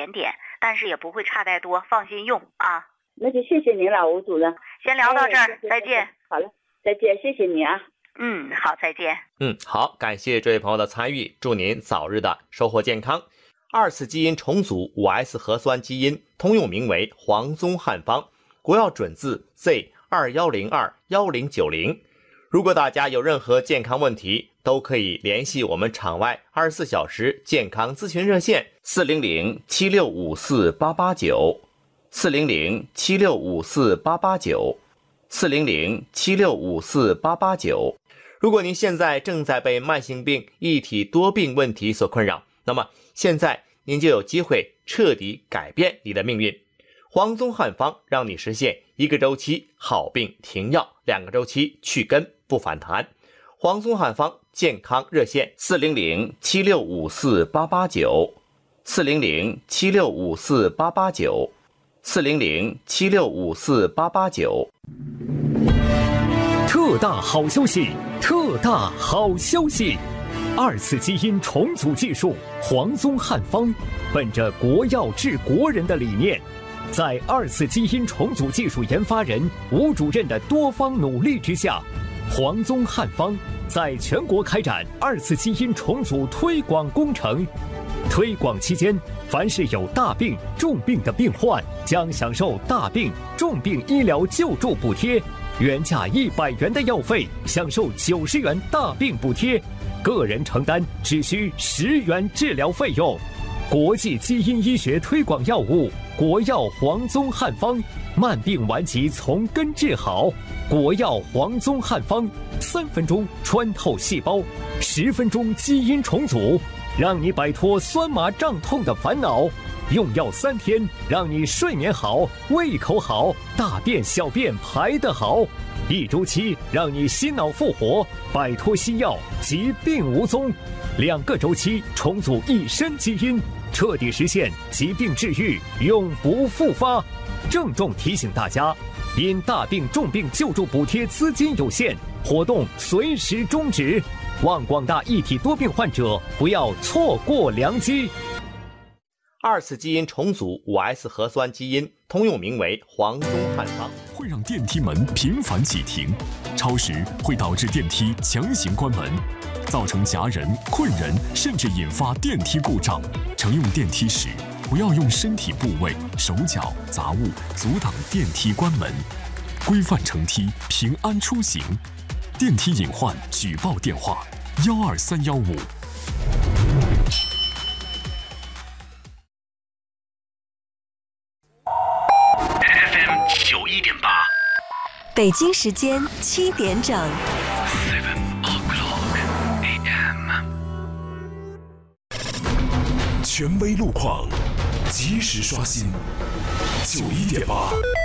点点，但是也不会差太多，放心用啊。 那就谢谢您了，吴主任。 先聊到这儿，再见。 好了，再见，谢谢你啊。 好，再见。 好，感谢这位朋友的参与，祝您早日的收获健康。2次基因重组 5S 核酸基因，通用名为黄宗汉方，国药准字 Z21021090。如果大家有任何健康问题，都可以联系我们场外24小时健康咨询热线40076548894 40076548894 40076548889。如果您现在正在被慢性病、一体多病问题所困扰，那么现在您就有机会彻底改变你的命运。黄宗汉方让你实现1个周期好病停药，2个周期去根不反弹。黄宗汉方健康热线40076548889 40076548889 40076548889。 特大好消息！特大好消息！2次基因重组技术黄宗汉方，本着国药治国人的理念，在2次基因重组技术研发人吴主任的多方努力之下，黄宗汉方在全国开展2次基因重组推广工程。推广期间，凡是有大病、重病的病患，将享受大病、重病医疗救助补贴，原价100元的药费享受90元大病补贴，个人承担只需10元治疗费用。国际基因医学推广药物国药黄宗汉方，慢病顽疾从根治好。国药黄宗汉方，3分钟穿透细胞，10分钟基因重组，让你摆脱酸麻胀痛的烦恼。用药3天，让你睡眠好、胃口好、大便小便排得好。1周期，让你心脑复活，摆脱西药，疾病无踪。2个周期，重组一身基因，彻底实现疾病治愈，永不复发。郑重提醒大家，因大病重病救助补贴资金有限，活动随时终止，望广大一体多病患者不要错过良机。 2次基因重组 5S 核酸基因，通用名为黄宗汉方， 会让电梯门频繁启停，超时会导致电梯强行关门，造成夹人、困人，甚至引发电梯故障。乘用电梯时，不要用身体部位、手脚、杂物阻挡电梯关门，规范乘梯，平安出行。电梯隐患举报电话12315。 FM91.8， 北京时间7点整。 AM。 权威路况，及时刷新。91.8。